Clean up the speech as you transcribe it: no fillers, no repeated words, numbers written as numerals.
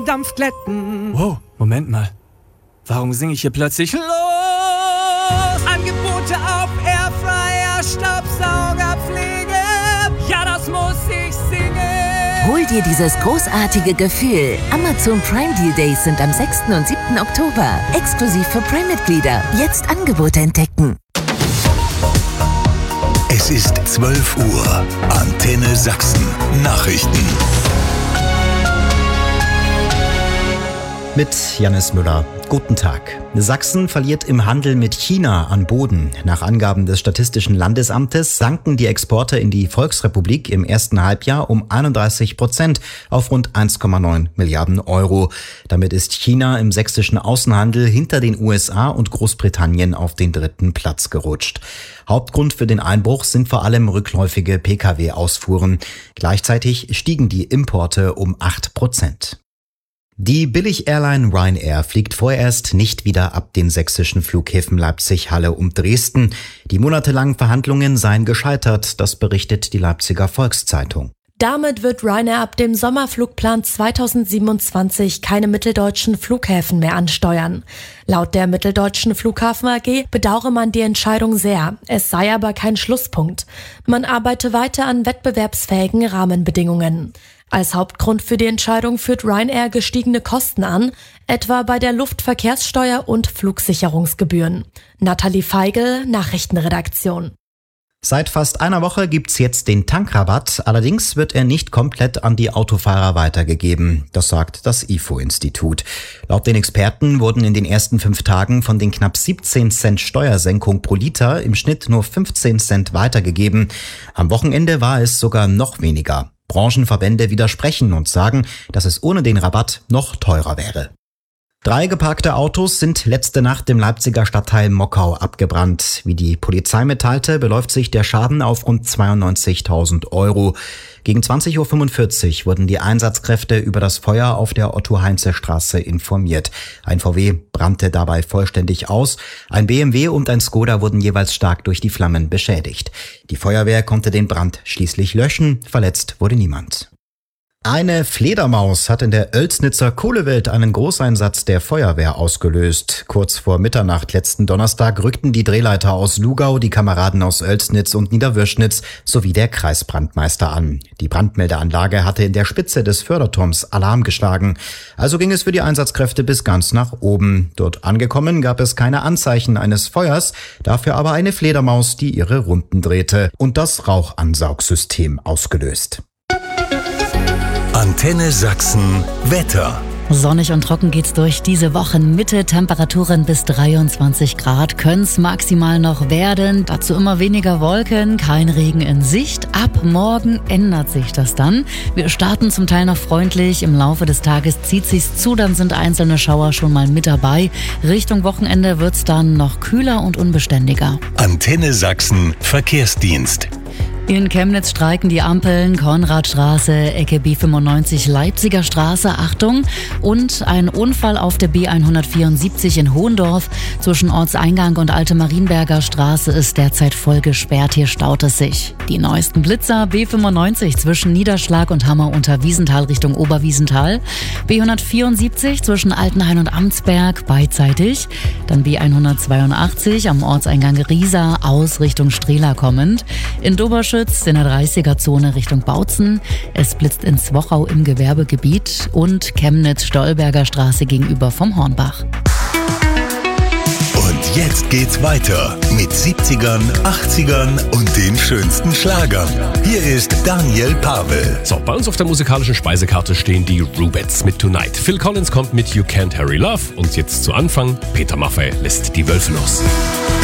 Dampfkletten. Wow, Moment mal. Warum singe ich hier plötzlich los? Angebote auf Airfryer, Staubsaugerpflege. Ja, das muss ich singen. Hol dir dieses großartige Gefühl. Amazon Prime Deal Days sind am 6. und 7. Oktober. Exklusiv für Prime-Mitglieder. Jetzt Angebote entdecken. Es ist 12 Uhr. Antenne Sachsen. Nachrichten. Mit Jannis Müller. Guten Tag. Sachsen verliert im Handel mit China an Boden. Nach Angaben des Statistischen Landesamtes sanken die Exporte in die Volksrepublik im ersten Halbjahr um 31% auf rund 1,9 Milliarden Euro. Damit ist China im sächsischen Außenhandel hinter den USA und Großbritannien auf den 3. Platz gerutscht. Hauptgrund für den Einbruch sind vor allem rückläufige Pkw-Ausfuhren. Gleichzeitig stiegen die Importe um 8%. Die Billig-Airline Ryanair fliegt vorerst nicht wieder ab den sächsischen Flughäfen Leipzig, Halle und Dresden. Die monatelangen Verhandlungen seien gescheitert, das berichtet die Leipziger Volkszeitung. Damit wird Ryanair ab dem Sommerflugplan 2027 keine mitteldeutschen Flughäfen mehr ansteuern. Laut der Mitteldeutschen Flughafen AG bedauere man die Entscheidung sehr. Es sei aber kein Schlusspunkt. Man arbeite weiter an wettbewerbsfähigen Rahmenbedingungen. Als Hauptgrund für die Entscheidung führt Ryanair gestiegene Kosten an, etwa bei der Luftverkehrssteuer und Flugsicherungsgebühren. Nathalie Feigl, Nachrichtenredaktion. Seit fast einer Woche gibt's jetzt den Tankrabatt, allerdings wird er nicht komplett an die Autofahrer weitergegeben. Das sagt das IFO-Institut. Laut den Experten wurden in den ersten 5 Tagen von den knapp 17 Cent Steuersenkung pro Liter im Schnitt nur 15 Cent weitergegeben. Am Wochenende war es sogar noch weniger. Branchenverbände widersprechen und sagen, dass es ohne den Rabatt noch teurer wäre. 3 geparkte Autos sind letzte Nacht im Leipziger Stadtteil Mockau abgebrannt. Wie die Polizei mitteilte, beläuft sich der Schaden auf rund 92.000 Euro. Gegen 20.45 Uhr wurden die Einsatzkräfte über das Feuer auf der Otto-Heinze-Straße informiert. Ein VW brannte dabei vollständig aus. Ein BMW und ein Skoda wurden jeweils stark durch die Flammen beschädigt. Die Feuerwehr konnte den Brand schließlich löschen. Verletzt wurde niemand. Eine Fledermaus hat in der Oelsnitzer Kohlewelt einen Großeinsatz der Feuerwehr ausgelöst. Kurz vor Mitternacht letzten Donnerstag rückten die Drehleiter aus Lugau, die Kameraden aus Oelsnitz und Niederwürschnitz sowie der Kreisbrandmeister an. Die Brandmeldeanlage hatte in der Spitze des Förderturms Alarm geschlagen. Also ging es für die Einsatzkräfte bis ganz nach oben. Dort angekommen gab es keine Anzeichen eines Feuers, dafür aber eine Fledermaus, die ihre Runden drehte und das Rauchansaugsystem ausgelöst. Antenne Sachsen Wetter. Sonnig und trocken geht's durch diese Wochenmitte. Temperaturen bis 23 Grad können's maximal noch werden. Dazu immer weniger Wolken, kein Regen in Sicht. Ab morgen ändert sich das dann. Wir starten zum Teil noch freundlich. Im Laufe des Tages zieht sich's zu, dann sind einzelne Schauer schon mal mit dabei. Richtung Wochenende wird's dann noch kühler und unbeständiger. Antenne Sachsen Verkehrsdienst. In Chemnitz streiken die Ampeln, Konradstraße, Ecke B95, Leipziger Straße, Achtung. Und ein Unfall auf der B174 in Hohendorf zwischen Ortseingang und Alte Marienberger Straße ist derzeit voll gesperrt. Hier staut es sich. Die neuesten Blitzer B95 zwischen Niederschlag und Hammer unter Wiesenthal Richtung Oberwiesenthal. B174 zwischen Altenhain und Amtsberg beidseitig. Dann B182 am Ortseingang Riesa aus Richtung Strehla kommend. In Doberschütz in der 30er-Zone Richtung Bautzen. Es blitzt in Zwochau im Gewerbegebiet und Chemnitz-Stolberger Straße gegenüber vom Hornbach. Und jetzt geht's weiter mit 70ern, 80ern und den schönsten Schlagern. Hier ist Daniel Pavel. So, bei uns auf der musikalischen Speisekarte stehen die Rubettes mit Tonight. Phil Collins kommt mit You Can't Hurry Love und jetzt zu Anfang, Peter Maffay lässt die Wölfe los.